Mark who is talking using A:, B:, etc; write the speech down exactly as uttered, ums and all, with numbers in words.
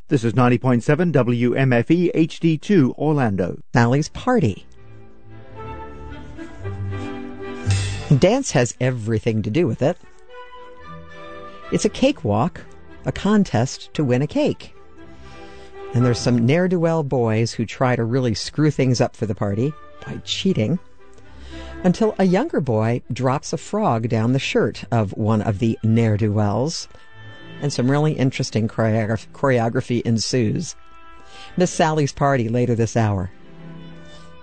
A: This is ninety point seven W M F E H D two Orlando.
B: Sally's Party. Dance has everything to do with it. It's a cakewalk, a contest to win a cake. And there's some ne'er-do-well boys who try to really screw things up for the party by cheating, until a younger boy drops a frog down the shirt of one of the ne'er-do-wells, and some really interesting choreograph- choreography ensues. Miss Sally's Party later this hour.